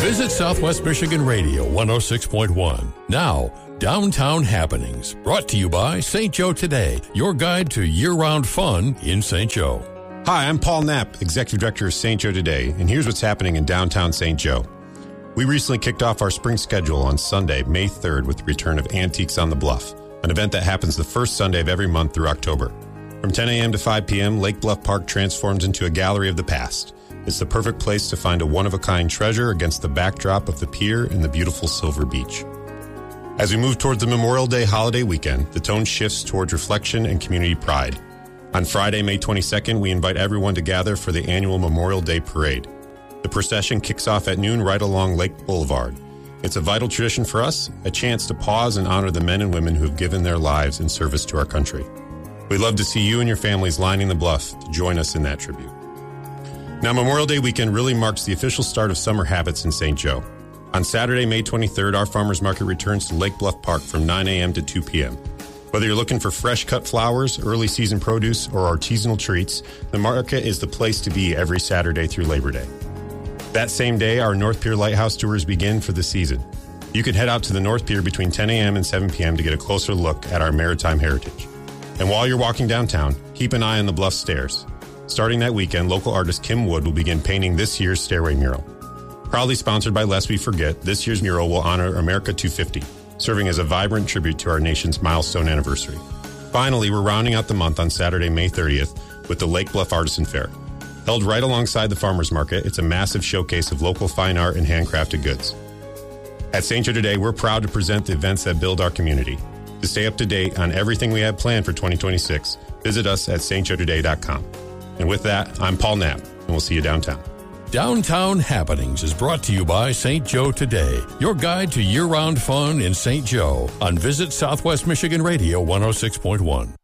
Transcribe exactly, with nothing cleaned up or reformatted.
Visit Southwest Michigan Radio one oh six point one. Now, Downtown Happenings, brought to you by Saint Joe Today, your guide to year-round fun in Saint Joe. Hi, I'm Paul Knapp, Executive Director of Saint Joe Today, and here's what's happening in downtown Saint Joe. We recently kicked off our spring schedule on Sunday, May third, with the return of Antiques on the Bluff, an event that happens the first Sunday of every month through October. From ten a.m. to five p.m., Lake Bluff Park transforms into a gallery of the past. It's the perfect place to find a one-of-a-kind treasure against the backdrop of the pier and the beautiful Silver Beach. As we move towards the Memorial Day holiday weekend, the tone shifts towards reflection and community pride. On Friday, May twenty-second, we invite everyone to gather for the annual Memorial Day Parade. The procession kicks off at noon right along Lake Boulevard. It's a vital tradition for us, a chance to pause and honor the men and women who have given their lives in service to our country. We'd love to see you and your families lining the bluff to join us in that tribute. Now, Memorial Day weekend really marks the official start of summer habits in Saint Joe. On Saturday, May twenty-third, our farmers market returns to Lake Bluff Park from nine a.m. to two p.m. Whether you're looking for fresh cut flowers, early season produce, or artisanal treats, the market is the place to be every Saturday through Labor Day. That same day, our North Pier Lighthouse tours begin for the season. You can head out to the North Pier between ten a.m. and seven p.m. to get a closer look at our maritime heritage. And while you're walking downtown, keep an eye on the bluff stairs. Starting that weekend, local artist Kim Wood will begin painting this year's stairway mural. Proudly sponsored by Lest We Forget, this year's mural will honor America two fifty, serving as a vibrant tribute to our nation's milestone anniversary. Finally, we're rounding out the month on Saturday, May thirtieth, with the Lake Bluff Artisan Fair. Held right alongside the farmers market, it's a massive showcase of local fine art and handcrafted goods. At Saint Joe Today, we're proud to present the events that build our community. To stay up to date on everything we have planned for twenty twenty-six, visit us at S T joe today dot com. And with that, I'm Paul Knapp, and we'll see you downtown. Downtown Happenings is brought to you by Saint Joe Today, your guide to year-round fun in Saint Joe on Visit Southwest Michigan Radio one oh six point one.